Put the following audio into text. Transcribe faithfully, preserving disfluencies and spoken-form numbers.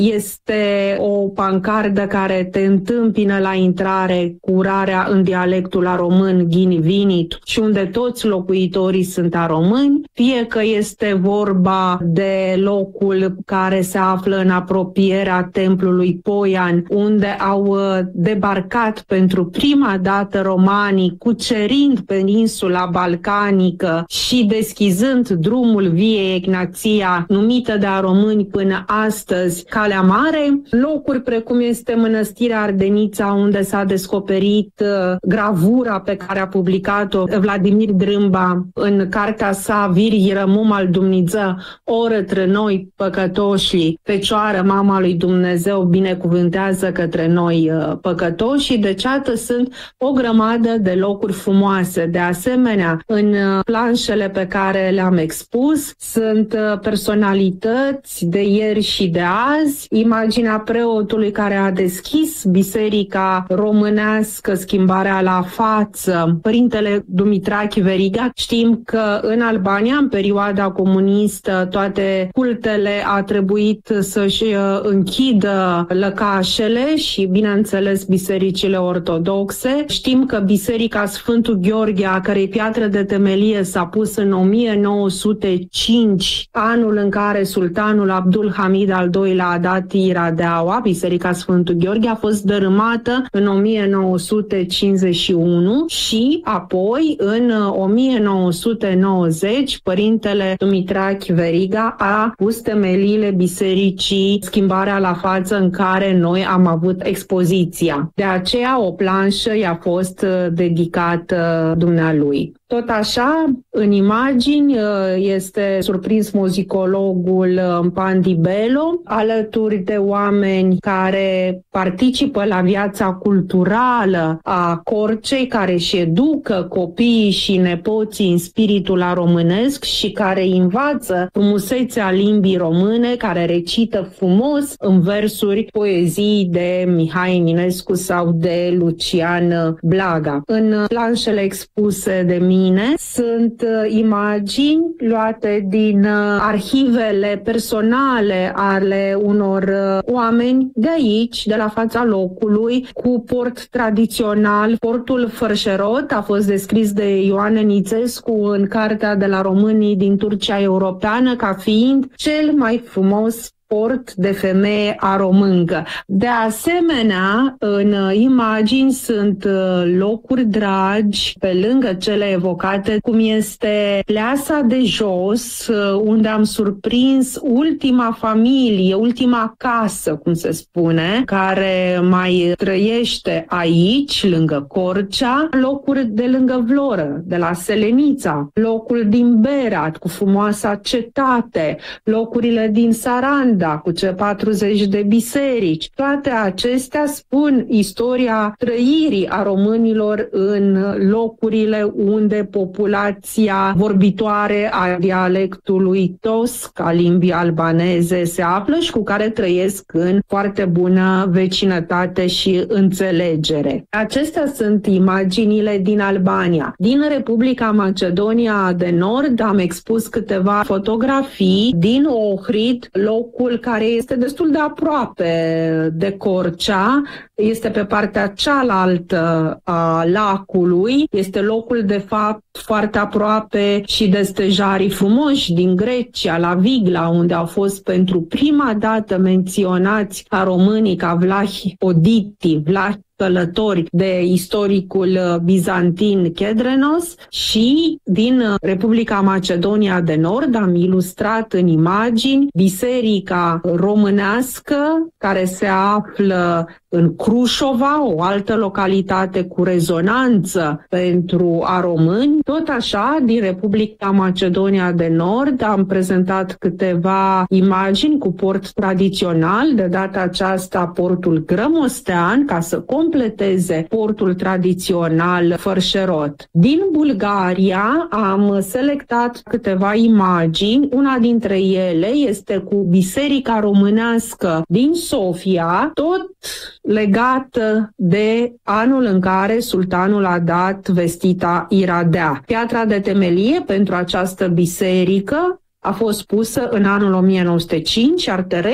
Este o pancardă care te întâmpină la intrare cu urarea în dialectul român Ghini Vinit și unde toți locuitorii sunt români, fie că este vorba de locul care se află în apropierea templului Poian, unde au debarcat pentru prima dată romanii, cucerind peninsula balcanică și deschizând drumul Viei Egnația, numită de români până astăzi Calea Mare, locuri precum este Mănăstirea Ardenița, unde s-a descoperit gravura pe care a publicat-o Vladimir Drâmba în cartea sa Virgi Rămum al Dumnezeu, oră noi păcătoși, Fecioară Mama lui Dumnezeu binecuvântează către noi păcătoși. Deci atât sunt o grămadă de locuri frumoase. De asemenea, în planșele pe care le-am expus sunt personalități de ieri și de azi, imaginea preotului care a deschis biserica românească Schimbarea la Față, Părintele Dumitrache Veriga. Știm că în Albania, în perioada comunistă, toate cultele a trebuit să-și închidă lăcașele și, bineînțeles, bisericile ortodoxe. Știm că Biserica Sfântul Gheorghe, a cărei piatră de temelie s-a pus în o mie nouă sute cinci, anul în care sultanul Abdul Hamid al doilea a dat Iradeaua, Biserica Sfântul Gheorghe a fost dărâmată în o mie nouă sute cincizeci și unu și apoi în o mie nouă sute nouăzeci Părintele Dumitrache Veriga a pus temeliile bisericii Schimbarea la Față, în care noi am avut expoziția. De aceea o planșă i-a fost dedicată dumnealui. Tot așa, în imagini este surprins muzicologul Pandibelo, alături de oameni care participă la viața culturală a Corcei, care își educă copiii și nepoții în spiritul românesc și care învață frumusețea limbii române, care recită frumos în versuri poezii de Mihai Eminescu sau de Lucian Blaga. În planșele expuse de mine sunt imagini luate din arhivele personale ale unor oameni de aici, de la fața locului, cu port tradițional. Portul Fărșerot a fost descris de Ioan Nițescu în Cartea de la Românii din Turcia Europeană ca fiind cel mai frumos port de femeie a româncă. De asemenea, în imagini sunt locuri dragi pe lângă cele evocate, cum este Pleasa de Jos, unde am surprins ultima familie, ultima casă, cum se spune, care mai trăiește aici, lângă Corcea, locuri de lângă Vloră, de la Selenița, locul din Berat, cu frumoasa cetate, locurile din Saranda, cu cele patruzeci de biserici. Toate acestea spun istoria trăirii a românilor în locurile unde populația vorbitoare a dialectului tosc, a limbii albaneze, se află și cu care trăiesc în foarte bună vecinătate și înțelegere. Acestea sunt imaginile din Albania. Din Republica Macedonia de Nord am expus câteva fotografii din Ohrid, locul care este destul de aproape de Corcea, este pe partea cealaltă a lacului, este locul de fapt foarte aproape și de stejarii frumoși din Grecia, la Vigla, unde au fost pentru prima dată menționați a românii ca Vlahi Oditi, Vlahi călători de istoricul bizantin Chedrenos, și din Republica Macedonia de Nord am ilustrat în imagini biserica românească care se află în Crușova, o altă localitate cu rezonanță pentru a români. Tot așa, din Republica Macedonia de Nord am prezentat câteva imagini cu port tradițional, de data aceasta portul Grămostean, ca să completeze portul tradițional Fărșerot. Din Bulgaria am selectat câteva imagini, una dintre ele este cu biserica românească din Sofia, tot legată de anul în care sultanul a dat vestita Iradea. Piatra de temelie pentru această biserică a fost pusă în anul o mie nouă sute cinci, iar terenul